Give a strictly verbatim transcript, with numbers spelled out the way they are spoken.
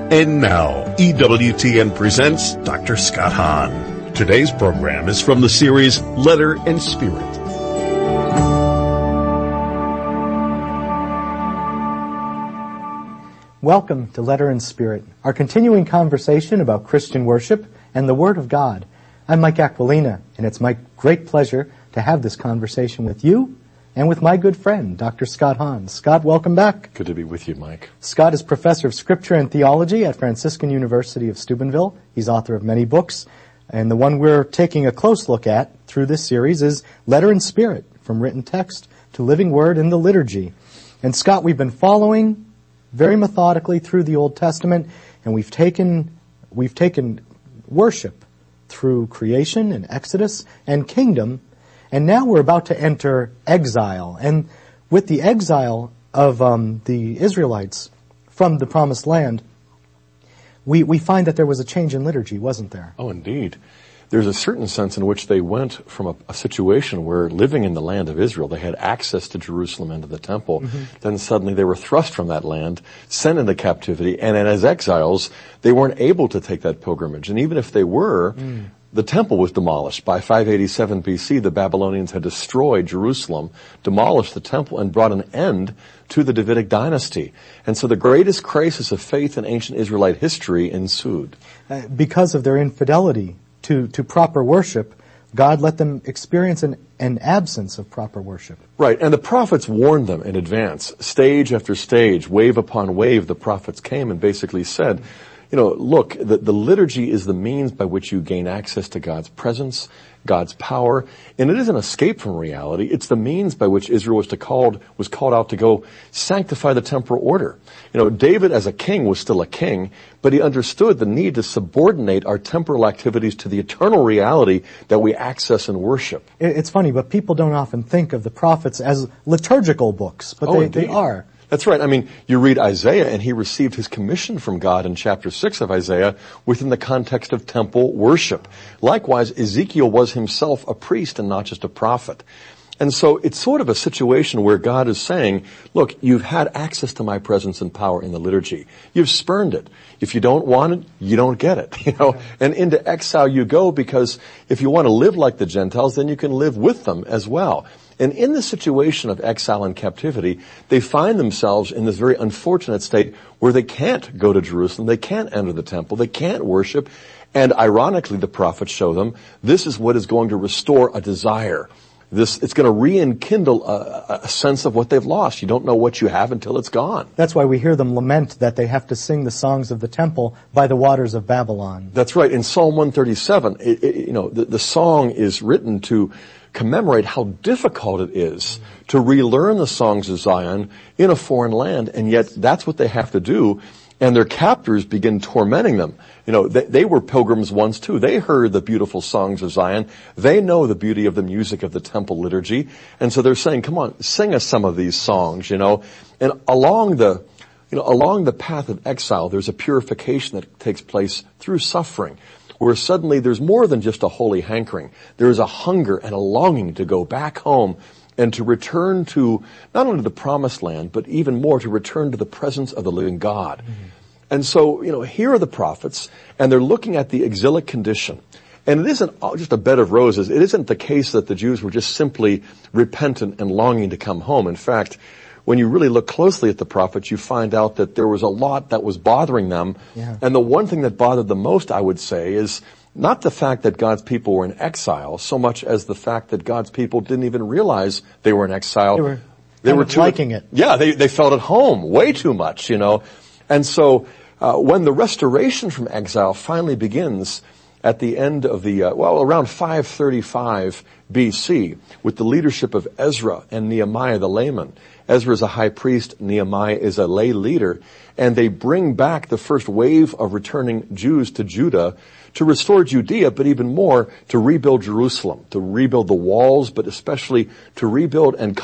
And now, E W T N presents Doctor Scott Hahn. Today's program is from the series Letter and Spirit. Welcome to Letter and Spirit, our continuing conversation about Christian worship and the Word of God. I'm Mike Aquilina, and it's my great pleasure to have this conversation with you and with my good friend, Doctor Scott Hahn. Scott, welcome back. Good to be with you, Mike. Scott is professor of Scripture and Theology at Franciscan University of Steubenville. He's author of many books, and the one we're taking a close look at through this series is Letter and Spirit, from written text to living word in the liturgy. And Scott, we've been following very methodically through the Old Testament, and we've taken we've taken worship through creation and Exodus and kingdom, and now we're about to enter exile. And with the exile of um, the Israelites from the Promised Land, we we find that there was a change in liturgy, wasn't there? Oh, indeed. There's a certain sense in which they went from a, a situation where living in the land of Israel, they had access to Jerusalem and to the temple. Mm-hmm. Then suddenly they were thrust from that land, sent into captivity, and, and as exiles, they weren't able to take that pilgrimage. And even if they were, mm. the temple was demolished. By five eighty-seven B C, the Babylonians had destroyed Jerusalem, demolished the temple, and brought an end to the Davidic dynasty. And so the greatest crisis of faith in ancient Israelite history ensued. Uh, because of their infidelity to, to proper worship, God let them experience an, an absence of proper worship. Right, and the prophets warned them in advance. Stage after stage, wave upon wave, the prophets came and basically said, you know, look, the, the liturgy is the means by which you gain access to God's presence, God's power, and it isn't an escape from reality. It's the means by which Israel was to called was called out to go sanctify the temporal order. You know, David as a king was still a king, but he understood the need to subordinate our temporal activities to the eternal reality that we access and worship. It's funny, but people don't often think of the prophets as liturgical books, but oh, they, they are. That's right. I mean, you read Isaiah, and he received his commission from God in chapter six of Isaiah within the context of temple worship. Likewise, Ezekiel was himself a priest and not just a prophet. And so it's sort of a situation where God is saying, look, you've had access to my presence and power in the liturgy. You've spurned it. If you don't want it, you don't get it, you know. And into exile you go, because if you want to live like the Gentiles, then you can live with them as well. And in the situation of exile and captivity, they find themselves in this very unfortunate state where they can't go to Jerusalem, they can't enter the temple, they can't worship. And ironically, the prophets show them this is what is going to restore a desire. This, it's going to rekindle a, a sense of what they've lost. You don't know what you have until it's gone. That's why we hear them lament that they have to sing the songs of the temple by the waters of Babylon. That's right. In Psalm one thirty-seven, it, it, you know, the, the song is written to commemorate how difficult it is to relearn the songs of Zion in a foreign land, and yet that's what they have to do. And their captors begin tormenting them. You know, they, they were pilgrims once too. They heard the beautiful songs of Zion. They know the beauty of the music of the temple liturgy. And so they're saying, come on, sing us some of these songs, you know. And along the, you know, along the path of exile, there's a purification that takes place through suffering, where suddenly there's more than just a holy hankering. There is a hunger and a longing to go back home and to return to not only the promised land, but even more to return to the presence of the living God. Mm-hmm. And so, you know, here are the prophets, and they're looking at the exilic condition. And it isn't just a bed of roses. It isn't the case that the Jews were just simply repentant and longing to come home. In fact, when you really look closely at the prophets, you find out that there was a lot that was bothering them. Yeah. And the one thing that bothered them most, I would say, is not the fact that God's people were in exile, so much as the fact that God's people didn't even realize they were in exile. They were, they were too, liking it. Yeah, they, they felt at home way too much, you know. And so uh, when the restoration from exile finally begins at the end of the, uh, well, around five thirty-five B C, with the leadership of Ezra and Nehemiah the layman. Ezra is a high priest, Nehemiah is a lay leader, and they bring back the first wave of returning Jews to Judah to restore Judea, but even more to rebuild Jerusalem, to rebuild the walls, but especially to rebuild and